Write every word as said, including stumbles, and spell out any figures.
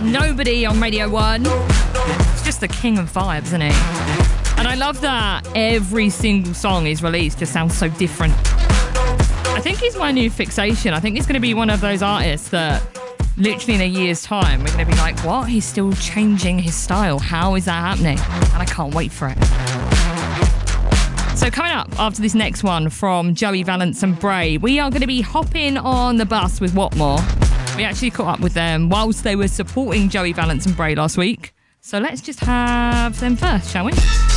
Nobody on Radio one. It's just the king of vibes, isn't he? And I love that every single song he's released just sounds so different. I think he's my new fixation. I think he's going to be one of those artists that literally in a year's time we're going to be like, what? He's still changing his style. How is that happening? And I can't wait for it. So coming up after this next one from Joey Valence and Bray, we are going to be hopping on the bus with Whatmore. We actually caught up with them whilst they were supporting Joey Valence and Bray last week. So let's just have them first, shall we?